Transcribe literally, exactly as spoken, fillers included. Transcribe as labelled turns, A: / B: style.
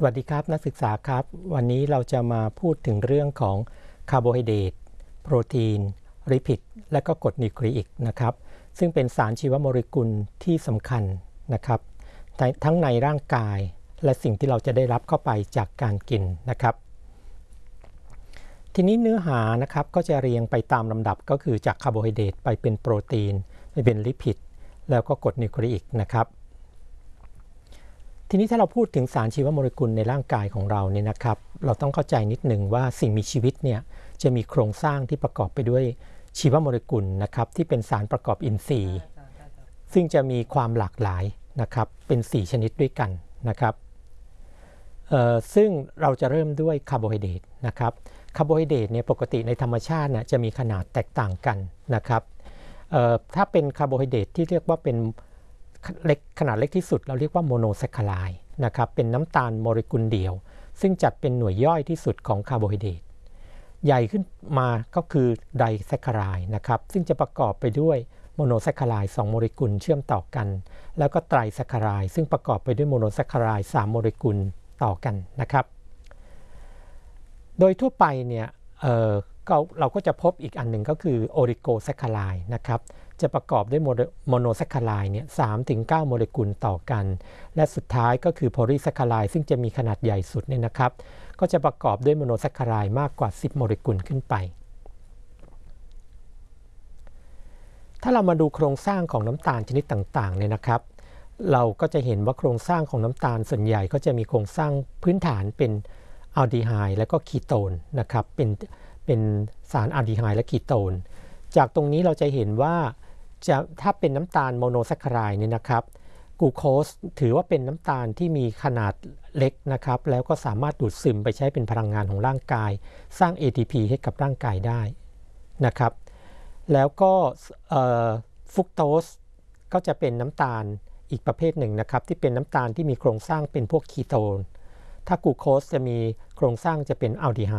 A: วัสดีครับนักศึกษาครับวันนี้เราจะมาพูดถึงเรื่องของคาร์โบไฮเดรตโปรตีนลิพิดและก็กรดนิวคลีอิกนะครับซึ่งเป็นสารชีวโมเลกุลที่สำคัญนะครับทั้งในร่างกายและสิ่งที่เราจะได้รับเข้าไปจากการกินนะครับทีนี้เนื้อหานะครับก็จะเรียงไปตามลำดับก็คือจากคาร์โบไฮเดรตไปเป็นโปรตีนไปเป็นลิพิดแล้วก็กรดนิวคลีอิกนะครับทีนี้ถ้าเราพูดถึงสารชีวโมเลกุลในร่างกายของเราเนี่ยนะครับเราต้องเข้าใจนิดหนึ่งว่าสิ่งมีชีวิตเนี่ยจะมีโครงสร้างที่ประกอบไปด้วยชีวโมเลกุลนะครับที่เป็นสารประกอบอินทรีย์ซึ่งจะมีความหลากหลายนะครับเป็นสี่ชนิดด้วยกันนะครับซึ่งเราจะเริ่มด้วยคาร์โบไฮเดรตนะครับคาร์โบไฮเดรตเนี่ยปกติในธรรมชาติเนี่ยจะมีขนาดแตกต่างกันนะครับถ้าเป็นคาร์โบไฮเดรตที่เรียกว่าเป็นเล็กขนาดเล็กที่สุดเราเรียกว่าโมโนแซคคาไรด์นะครับเป็นน้ำตาลโมเลกุลเดียวซึ่งจัดเป็นหน่วยย่อยที่สุดของคาร์โบไฮเดรตใหญ่ขึ้นมาก็คือไดแซคคาไรด์นะครับซึ่งจะประกอบไปด้วยโมโนแซคคาไรด์สองโมเลกุลเชื่อมต่อกันแล้วก็ไตรแซคคาไรด์ซึ่งประกอบไปด้วยโมโนแซคคาไรด์สามโมเลกุลต่อกันนะครับโดยทั่วไปเนี่ย เอ่อเราก็จะพบอีกอันหนึ่งก็คือโอลิโกแซคคาไรด์นะครับจะประกอบด้วยโมโนแซคคาไรด์เนี่ยสามถึงเก้าโมเลกุลต่อกันและสุดท้ายก็คือโพลีแซคคาไรด์ซึ่งจะมีขนาดใหญ่สุดเนี่ยนะครับก็จะประกอบด้วยโมโนแซคคาไรด์มากกว่าสิบโมเลกุลขึ้นไปถ้าเรามาดูโครงสร้างของน้ำตาลชนิดต่างๆเนี่ยนะครับเราก็จะเห็นว่าโครงสร้างของน้ำตาลส่วนใหญ่ก็จะมีโครงสร้างพื้นฐานเป็นอัลดีไฮด์และก็คีโตนนะครับเป็นเป็นสารอัลดีไฮด์และคีโตนจากตรงนี้เราจะเห็นว่าจะถ้าเป็นน้ำตาลโมโนแซคคาไรด์เนี่ยนะครับกลูโคสถือว่าเป็นน้ำตาลที่มีขนาดเล็กนะครับแล้วก็สามารถดูดซึมไปใช้เป็นพลังงานของร่างกายสร้าง เอ ที พี ให้กับร่างกายได้นะครับแล้วก็ฟรุกโตสก็จะเป็นน้ำตาลอีกประเภทหนึ่งนะครับที่เป็นน้ำตาลที่มีโครงสร้างเป็นพวกคีโตนถ้ากลูโคสจะมีโครงสร้างจะเป็นอัลดีไฮ